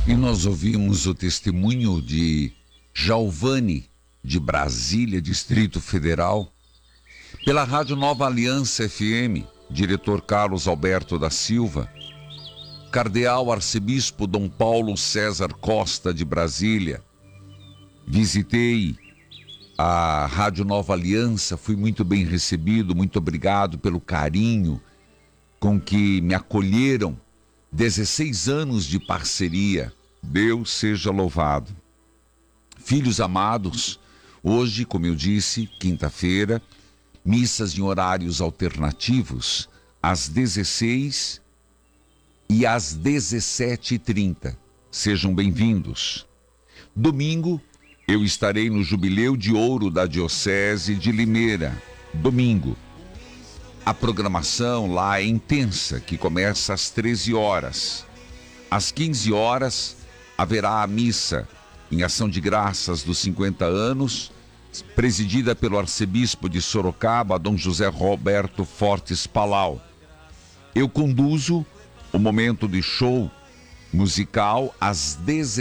E nós ouvimos o testemunho de Giovanni, de Brasília, Distrito Federal, pela Rádio Nova Aliança FM, diretor Carlos Alberto da Silva, Cardeal Arcebispo Dom Paulo César Costa, de Brasília. Visitei a Rádio Nova Aliança, fui muito bem recebido, muito obrigado pelo carinho com que me acolheram. 16 anos de parceria, Deus seja louvado. Filhos amados, hoje, como eu disse, quinta-feira, missas em horários alternativos, às 16 e às 17h30. Sejam bem-vindos. Domingo, eu estarei no Jubileu de Ouro da Diocese de Limeira. Domingo. A programação lá é intensa, que começa às 13 horas. Às 15 horas, haverá a missa em ação de graças dos 50 anos, presidida pelo arcebispo de Sorocaba, Dom José Roberto Fortes Palau. Eu conduzo o momento de show musical às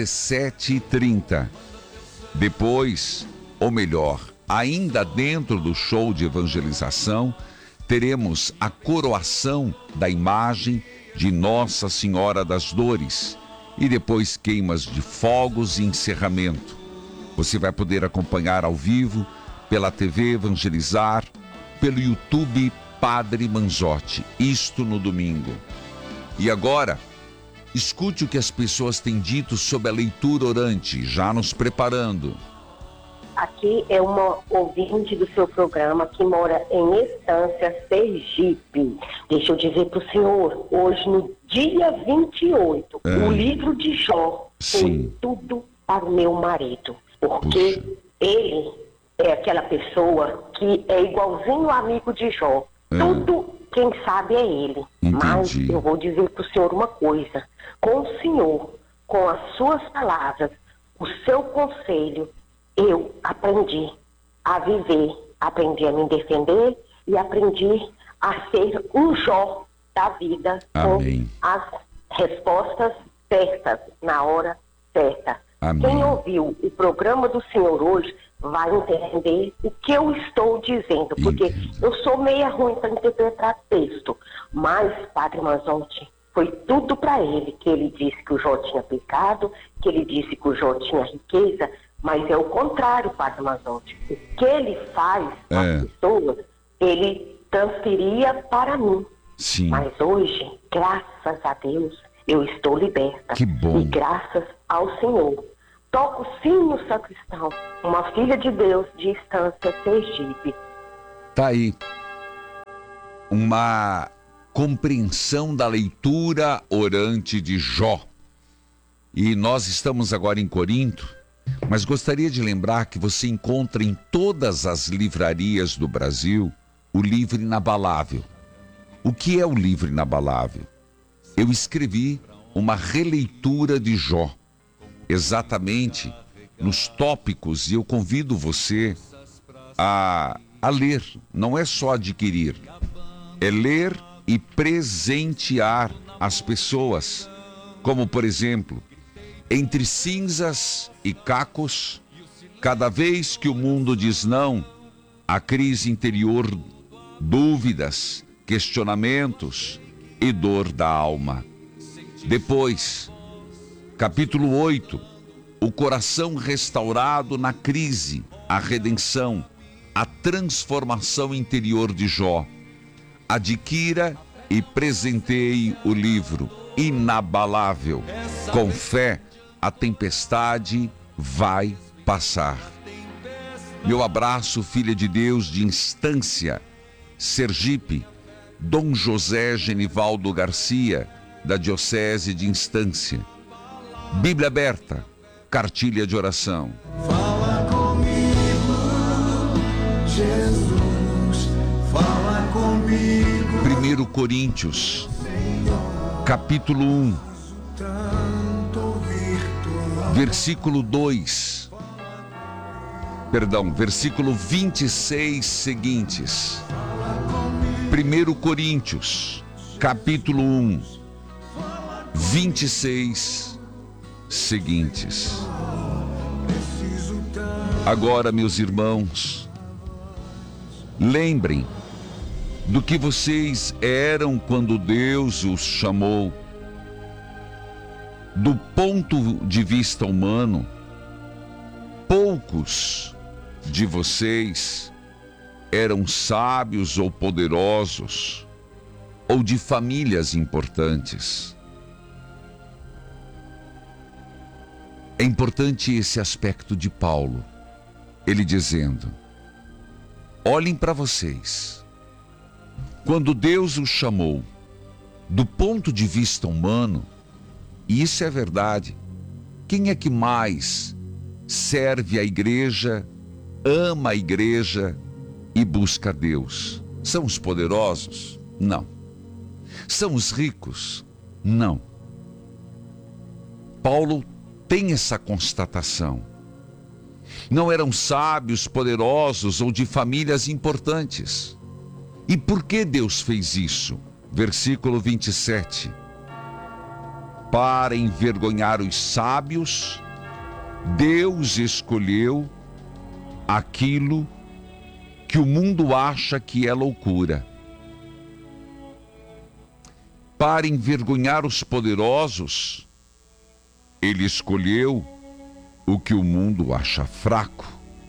17h30. Depois, ou melhor, ainda dentro do show de evangelização, teremos a coroação da imagem de Nossa Senhora das Dores e depois queimas de fogos e encerramento. Você vai poder acompanhar ao vivo pela TV Evangelizar, pelo YouTube Padre Manzotti, isto no domingo. E agora, escute o que as pessoas têm dito sobre a leitura orante, já nos preparando. Aqui é uma ouvinte do seu programa que mora em Estância, Sergipe. Deixa eu dizer para o senhor, hoje no dia 28, o livro de Jó foi tudo para o meu marido. Porque ele é aquela pessoa que é igualzinho amigo de Jó. Tudo quem sabe é ele. Entendi. Mas eu vou dizer para o senhor uma coisa. Com o senhor, com as suas palavras, o seu conselho, eu aprendi a viver, aprendi a me defender e aprendi a ser um Jó da vida. Amém. Com as respostas certas, na hora certa. Amém. Quem ouviu o programa do senhor hoje vai entender o que eu estou dizendo, porque eu sou meia ruim para interpretar texto, mas Padre Manzotti, foi tudo para ele, que ele disse que o Jó tinha pecado, que ele disse que o Jó tinha riqueza, mas é o contrário, Padre Manzotti. O que ele faz com as pessoas, ele transferia para mim. Sim. Mas hoje, graças a Deus, eu estou liberta. Que bom. E graças ao Senhor. Toco sim no sacristão, uma filha de Deus de Estância, Sergipe. Tá aí. Uma compreensão da leitura orante de Jó. E nós estamos agora em Corinto, mas gostaria de lembrar que você encontra em todas as livrarias do Brasil o livro inabalável. O que é o livro inabalável? Eu escrevi uma releitura de Jó, exatamente nos tópicos, e eu convido você a ler, não é só adquirir, é ler e presentear as pessoas, como por exemplo, entre cinzas e cacos, cada vez que o mundo diz não, a crise interior, dúvidas, questionamentos e dor da alma. Depois, capítulo 8, o coração restaurado na crise, a redenção, a transformação interior de Jó. Adquira e presenteie o livro inabalável. Com fé, a tempestade vai passar. Meu abraço, filha de Deus de Estância, Sergipe, Dom José Genivaldo Garcia, da Diocese de Estância. Bíblia aberta, cartilha de oração. Fala comigo, Jesus, fala comigo. 1 Coríntios, capítulo 1, versículo 2. Versículo 26 seguintes. 1 Coríntios, capítulo 1, 26 seguintes. Agora, meus irmãos, lembrem do que vocês eram quando Deus os chamou. Do ponto de vista humano, poucos de vocês eram sábios ou poderosos, ou de famílias importantes. É importante esse aspecto de Paulo, ele dizendo: olhem para vocês. Quando Deus os chamou, do ponto de vista humano, e isso é verdade, quem é que mais serve a igreja, ama a igreja e busca Deus? São os poderosos? Não. São os ricos? Não. Paulo tem essa constatação. Não eram sábios, poderosos ou de famílias importantes. E por que Deus fez isso? Versículo 27. Para envergonhar os sábios, Deus escolheu aquilo que o mundo acha que é loucura. Para envergonhar os poderosos, Ele escolheu o que o mundo acha fraco.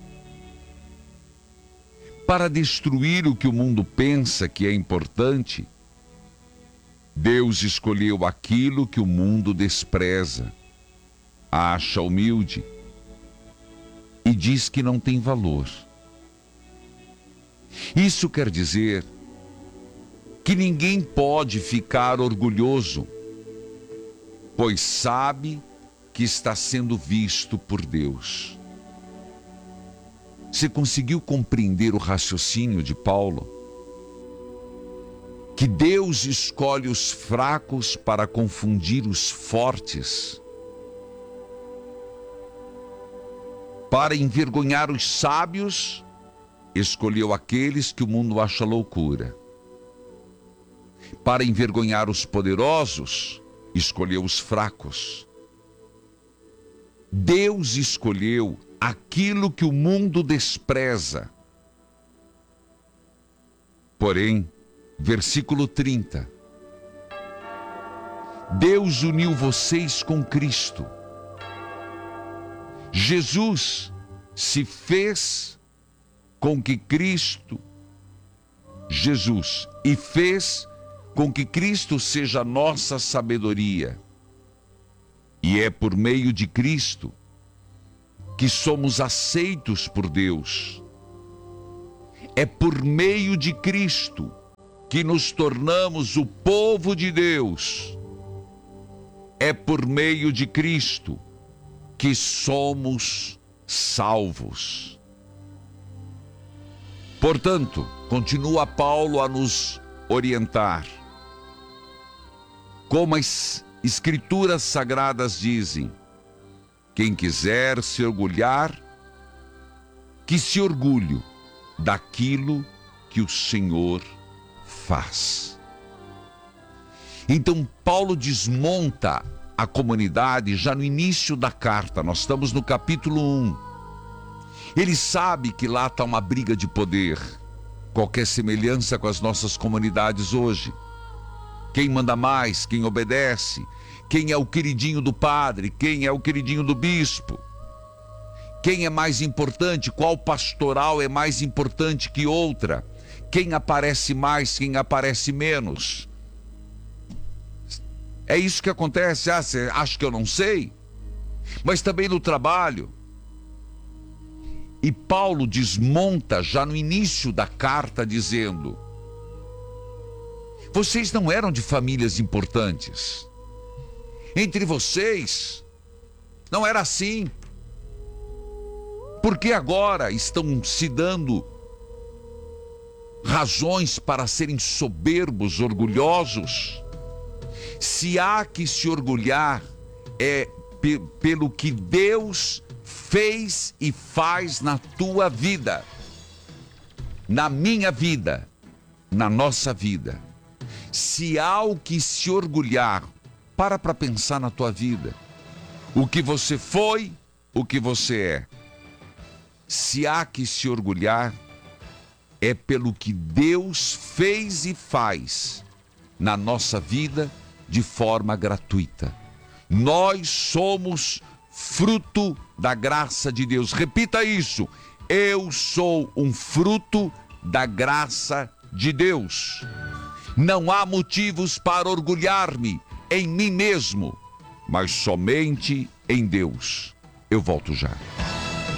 Para destruir o que o mundo pensa que é importante, Deus escolheu aquilo que o mundo despreza, acha humilde e diz que não tem valor. Isso quer dizer que ninguém pode ficar orgulhoso, pois sabe que está sendo visto por Deus. Você conseguiu compreender o raciocínio de Paulo? Que Deus escolhe os fracos para confundir os fortes, para envergonhar os sábios, escolheu aqueles que o mundo acha loucura. Para envergonhar os poderosos, escolheu os fracos. Deus escolheu aquilo que o mundo despreza. Porém, versículo 30. Deus uniu vocês com Cristo. Jesus se fez com que Cristo, e fez com que Cristo seja a nossa sabedoria. E é por meio de Cristo que somos aceitos por Deus. É por meio de Cristo que nos tornamos o povo de Deus. É por meio de Cristo que somos salvos. Portanto, continua Paulo a nos orientar. Como as Escrituras Sagradas dizem, quem quiser se orgulhar, que se orgulhe daquilo que o Senhor faz. Então, Paulo desmonta a comunidade já no início da carta. Nós estamos no capítulo 1. Ele sabe que lá está uma briga de poder. Qualquer semelhança com as nossas comunidades hoje. Quem manda mais, quem obedece, quem é o queridinho do padre, quem é o queridinho do bispo. Quem é mais importante, qual pastoral é mais importante que outra. Quem aparece mais, quem aparece menos. É isso que acontece. Você acha que eu não sei? Mas também no trabalho. E Paulo desmonta já no início da carta dizendo: vocês não eram de famílias importantes. Entre vocês não era assim. Por que agora estão se dando razões para serem soberbos, orgulhosos? Se há que se orgulhar, é pelo que Deus fez e faz na tua vida, na minha vida, na nossa vida. Se há o que se orgulhar, para pensar na tua vida. o que você foi, o que você é. Se há que se orgulhar, é pelo que Deus fez e faz na nossa vida de forma gratuita. Nós somos fruto da graça de Deus. Repita isso. Eu sou um fruto da graça de Deus. Não há motivos para orgulhar-me em mim mesmo, mas somente em Deus. Eu volto já.